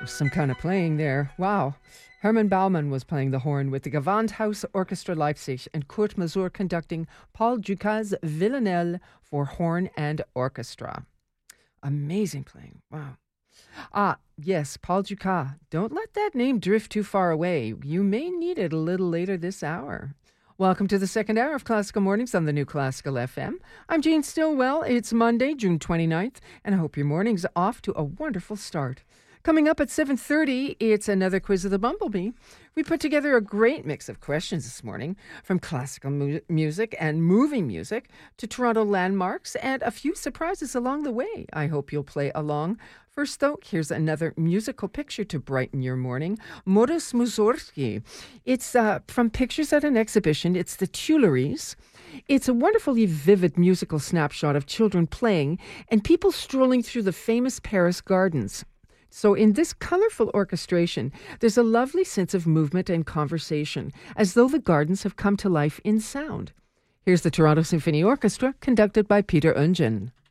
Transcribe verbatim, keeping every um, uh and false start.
Some kind of playing there. Wow. Hermann Baumann was playing the horn with the Gewandhaus Orchestra Leipzig and Kurt Masur conducting Paul Dukas Villanelle for horn and orchestra. Amazing playing. Wow. Ah, yes, Paul Dukas. Don't let that name drift too far away. You may need it a little later this hour. Welcome to the second hour of Classical Mornings on the New Classical F M. I'm Jane Stillwell. It's Monday, June twenty-ninth, and I hope your morning's off to a wonderful start. Coming up at seven thirty, it's another Quiz of the Bumblebee. We put together a great mix of questions this morning, from classical mu- music and movie music to Toronto landmarks, and a few surprises along the way. I hope you'll play along. First, though, here's another musical picture to brighten your morning. Modest Mussorgsky. It's uh, from pictures at an exhibition. It's the Tuileries. It's a wonderfully vivid musical snapshot of children playing and people strolling through the famous Paris gardens. So in this colorful orchestration, there's a lovely sense of movement and conversation, as though the gardens have come to life in sound. Here's the Toronto Symphony Orchestra, conducted by Peter Oundjian.